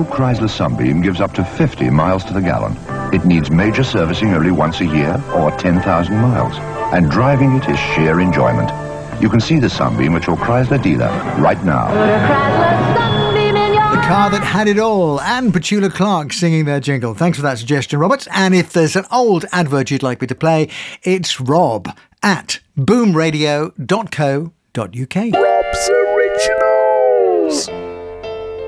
Chrysler Sunbeam gives up to 50 miles to the gallon. It needs major servicing only once a year or 10,000 miles. And driving it is sheer enjoyment. You can see the Sunbeam at your Chrysler dealer right now. The car that had it all, and Petula Clark singing their jingle. Thanks for that suggestion, Robert. And if there's an old advert you'd like me to play, it's rob@boomradio.co.uk. Rob's Original.